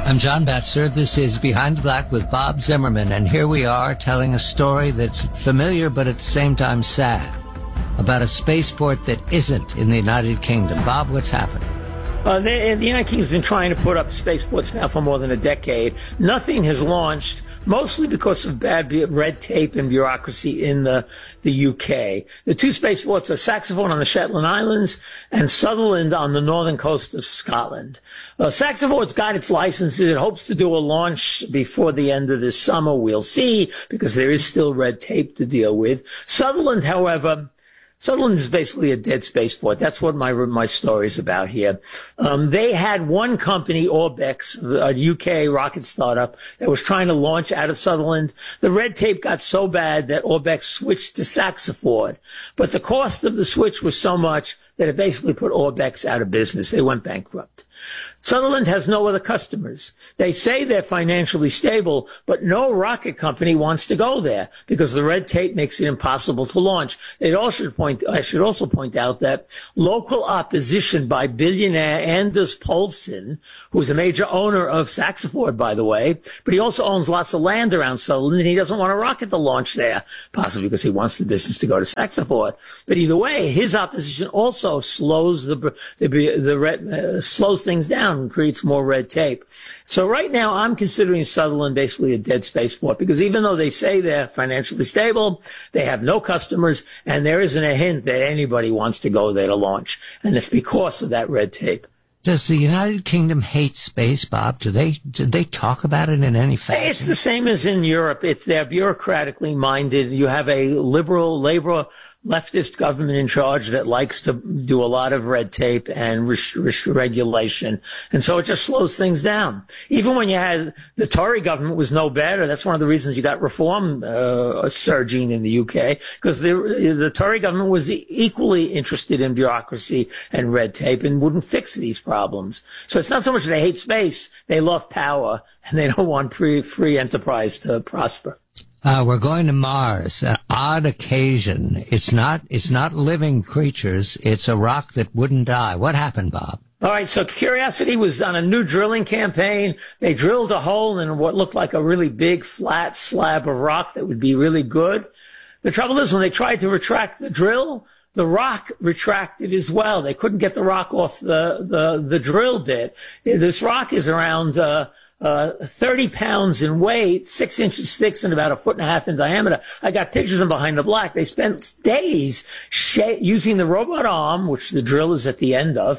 I'm John Batchelor. This is Behind the Black with Bob Zimmerman, and here we are telling a story that's familiar but at the same time sad about a spaceport that isn't in the United Kingdom. Bob, what's happening? The United Kingdom's been trying to put up spaceports now for more than a decade. Nothing has launched, mostly because of bad red tape and bureaucracy in the UK. The two spaceports are Saxaphone on the Shetland Islands and Sutherland on the northern coast of Scotland. Saxaphone's got its licenses. It hopes to do a launch before the end of this summer. We'll see, because there is still red tape to deal with. Sutherland, however, Sutherland is basically a dead spaceport. That's what my story's about here. They had one company, Orbex, a UK rocket startup, that was trying to launch out of Sutherland. The red tape got so bad that Orbex switched to Saxaford. But the cost of the switch was so much that it basically put Orbex out of business. They went bankrupt. Sutherland has no other customers. They say they're financially stable, but no rocket company wants to go there because the red tape makes it impossible to launch. I should also point out that local opposition by billionaire Anders Poulsen, who's a major owner of Saxaford, by the way, but he also owns lots of land around Sutherland, and he doesn't want a rocket to launch there, possibly because he wants the business to go to Saxaford. But either way, his opposition also slows slows things down and creates more red tape. So right now, I'm considering Sutherland basically a dead spaceport, because even though they say they're financially stable, they have no customers, and there isn't a hint that anybody wants to go there to launch. And it's because of that red tape. Does the United Kingdom hate space, Bob? Do they talk about it in any fashion? It's the same as in Europe. They're bureaucratically minded. You have a liberal, Labour, leftist government in charge that likes to do a lot of red tape and regulation. And so it just slows things down. Even when you had the Tory government was no better. That's one of the reasons you got reform surging in the UK, because the Tory government was equally interested in bureaucracy and red tape and wouldn't fix these problems. So it's not so much that they hate space. They love power, and they don't want free enterprise to prosper. We're going to Mars. Odd occasion. It's not living creatures. It's a rock that wouldn't die. What happened, Bob? All right, so Curiosity was on a new drilling campaign. They drilled a hole in what looked like a really big flat slab of rock that would be really good. The trouble is, when they tried to retract the drill, the rock retracted as well. They couldn't get the rock off the drill bit. This rock is around 30 pounds in weight, 6 inches thick, and about 1.5 feet in diameter. I got pictures of Behind the Black. They spent days using the robot arm, which the drill is at the end of,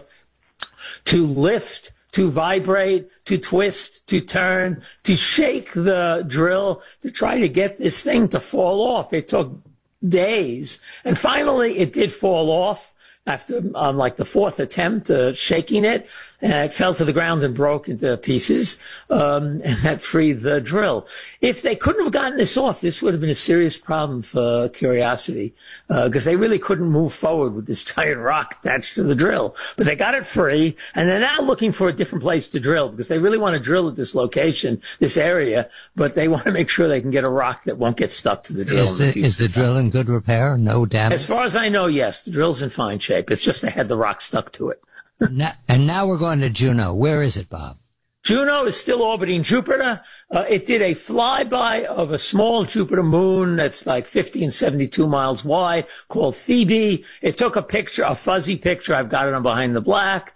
to lift, to vibrate, to twist, to turn, to shake the drill, to try to get this thing to fall off. It took days. And finally, it did fall off after like the fourth attempt shaking it. And it fell to the ground and broke into pieces, and that freed the drill. If they couldn't have gotten this off, this would have been a serious problem for Curiosity, because they really couldn't move forward with this giant rock attached to the drill. But they got it free, and they're now looking for a different place to drill, because they really want to drill at this location, this area, but they want to make sure they can get a rock that won't get stuck to the drill. Is the drill in good repair? No damage? As far as I know, yes. The drill's in fine shape. It's just they had the rock stuck to it. And now we're going to Juno. Where is it, Bob? Juno is still orbiting Jupiter. It did a flyby of a small Jupiter moon that's like 50 and 72 miles wide, called Phoebe. It took a picture, a fuzzy picture. I've got it on Behind the Black.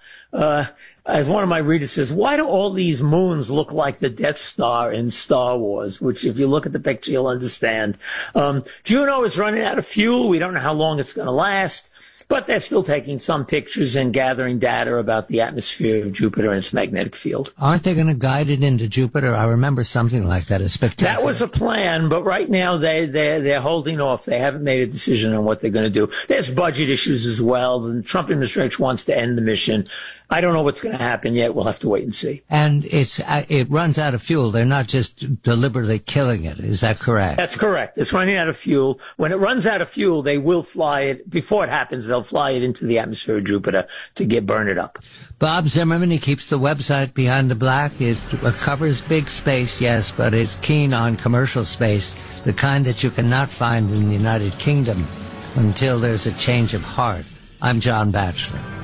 As one of my readers says, why do all these moons look like the Death Star in Star Wars? Which, if you look at the picture, you'll understand. Juno is running out of fuel. We don't know how long it's going to last. But they're still taking some pictures and gathering data about the atmosphere of Jupiter and its magnetic field. Aren't they going to guide it into Jupiter? I remember something like that. It's spectacular. That was a plan, but right now they're holding off. They haven't made a decision on what they're going to do. There's budget issues as well. The Trump administration wants to end the mission. I don't know what's going to happen yet. We'll have to wait and see. And it runs out of fuel. They're not just deliberately killing it. Is that correct? That's correct. It's running out of fuel. When it runs out of fuel, they will fly it. Before it happens, they'll fly it into the atmosphere of Jupiter to burn it up. Bob Zimmerman, he keeps the website Behind the Black. It covers big space, yes, but it's keen on commercial space, the kind that you cannot find in the United Kingdom until there's a change of heart. I'm John Batchelor.